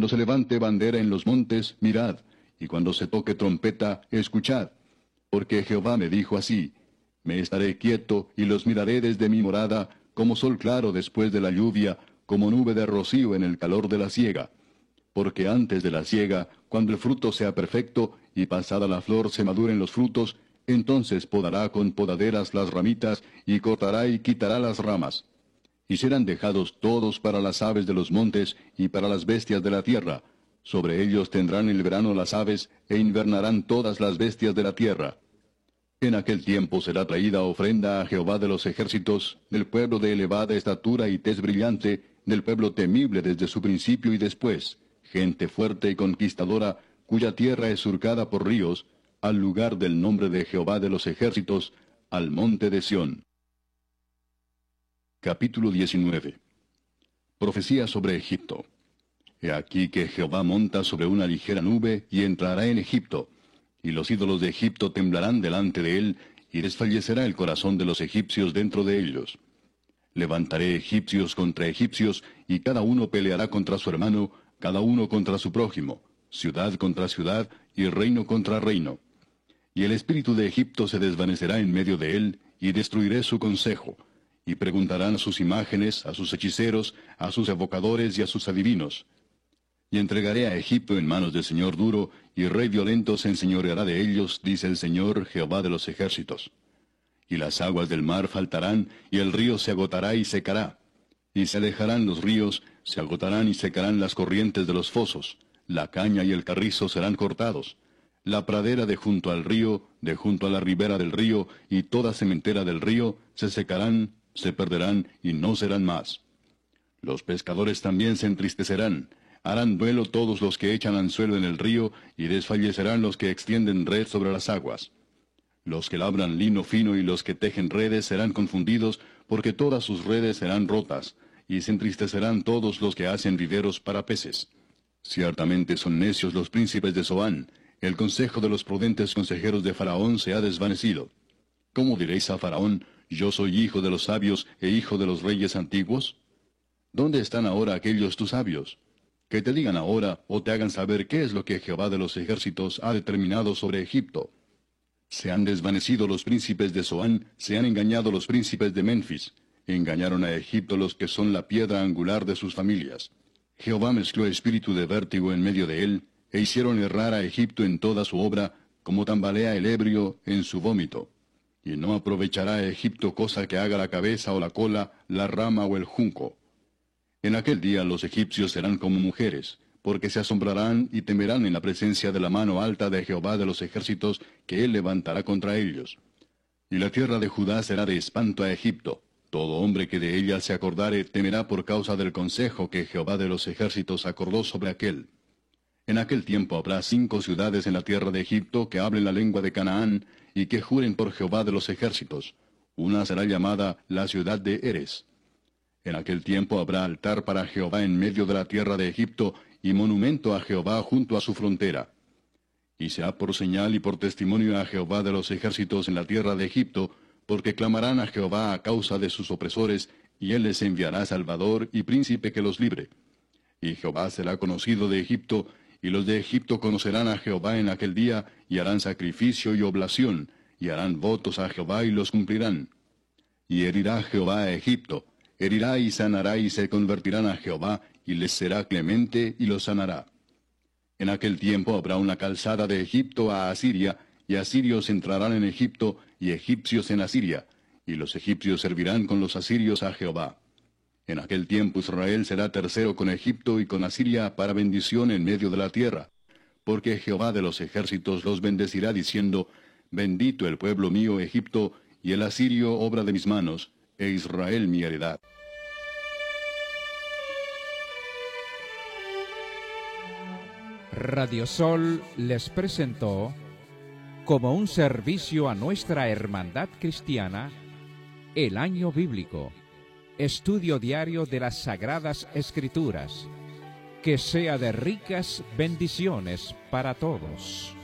cuando se levante bandera en los montes, mirad, y cuando se toque trompeta, escuchad. Porque Jehová me dijo así: me estaré quieto, y los miraré desde mi morada, como sol claro después de la lluvia, como nube de rocío en el calor de la siega. Porque antes de la siega, cuando el fruto sea perfecto, y pasada la flor se maduren los frutos, entonces podará con podaderas las ramitas, y cortará y quitará las ramas. Y serán dejados todos para las aves de los montes, y para las bestias de la tierra. Sobre ellos tendrán el verano las aves, e invernarán todas las bestias de la tierra. En aquel tiempo será traída ofrenda a Jehová de los ejércitos, del pueblo de elevada estatura y tez brillante, del pueblo temible desde su principio y después, gente fuerte y conquistadora, cuya tierra es surcada por ríos, al lugar del nombre de Jehová de los ejércitos, al monte de Sión. Capítulo 19. Profecía sobre Egipto. He aquí que Jehová monta sobre una ligera nube, y entrará en Egipto, y los ídolos de Egipto temblarán delante de él, y desfallecerá el corazón de los egipcios dentro de ellos. Levantaré egipcios contra egipcios, y cada uno peleará contra su hermano, cada uno contra su prójimo, ciudad contra ciudad, y reino contra reino. Y el espíritu de Egipto se desvanecerá en medio de él, y destruiré su consejo. Y preguntarán a sus imágenes, a sus hechiceros, a sus evocadores y a sus adivinos. Y entregaré a Egipto en manos del Señor duro, y rey violento se enseñoreará de ellos, dice el Señor, Jehová de los ejércitos. Y las aguas del mar faltarán, y el río se agotará y secará. Y se alejarán los ríos, se agotarán y secarán las corrientes de los fosos. La caña y el carrizo serán cortados. La pradera de junto al río, de junto a la ribera del río, y toda sementera del río, se secarán, se perderán, y no serán más. Los pescadores también se entristecerán. Harán duelo todos los que echan anzuelo en el río, y desfallecerán los que extienden red sobre las aguas. Los que labran lino fino y los que tejen redes serán confundidos, porque todas sus redes serán rotas, y se entristecerán todos los que hacen viveros para peces. Ciertamente son necios los príncipes de Zoán, el consejo de los prudentes consejeros de Faraón se ha desvanecido. ¿Cómo diréis a Faraón: yo soy hijo de los sabios e hijo de los reyes antiguos? ¿Dónde están ahora aquellos tus sabios? Que te digan ahora, o te hagan saber qué es lo que Jehová de los ejércitos ha determinado sobre Egipto. Se han desvanecido los príncipes de Zoán, se han engañado los príncipes de Menfis. Engañaron a Egipto los que son la piedra angular de sus familias. Jehová mezcló espíritu de vértigo en medio de él, e hicieron errar a Egipto en toda su obra, como tambalea el ebrio en su vómito. Y no aprovechará a Egipto cosa que haga la cabeza o la cola, la rama o el junco. En aquel día los egipcios serán como mujeres, porque se asombrarán y temerán en la presencia de la mano alta de Jehová de los ejércitos, que él levantará contra ellos. Y la tierra de Judá será de espanto a Egipto. Todo hombre que de ella se acordare temerá por causa del consejo que Jehová de los ejércitos acordó sobre aquel. En aquel tiempo habrá 5 ciudades en la tierra de Egipto que hablen la lengua de Canaán, y que juren por Jehová de los ejércitos. Una será llamada la ciudad de Eres. En aquel tiempo habrá altar para Jehová en medio de la tierra de Egipto, y monumento a Jehová junto a su frontera. Y será por señal y por testimonio a Jehová de los ejércitos en la tierra de Egipto, porque clamarán a Jehová a causa de sus opresores, y él les enviará salvador y príncipe que los libre. Y Jehová será conocido de Egipto, y los de Egipto conocerán a Jehová en aquel día, y harán sacrificio y oblación, y harán votos a Jehová y los cumplirán. Y herirá Jehová a Egipto, herirá y sanará, y se convertirán a Jehová, y les será clemente, y los sanará. En aquel tiempo habrá una calzada de Egipto a Asiria, y asirios entrarán en Egipto, y egipcios en Asiria, y los egipcios servirán con los asirios a Jehová. En aquel tiempo Israel será tercero con Egipto y con Asiria para bendición en medio de la tierra, porque Jehová de los ejércitos los bendecirá diciendo: bendito el pueblo mío Egipto, y el asirio obra de mis manos, e Israel mi heredad. Radio Sol les presentó, como un servicio a nuestra hermandad cristiana, el Año Bíblico, estudio diario de las Sagradas Escrituras, que sea de ricas bendiciones para todos.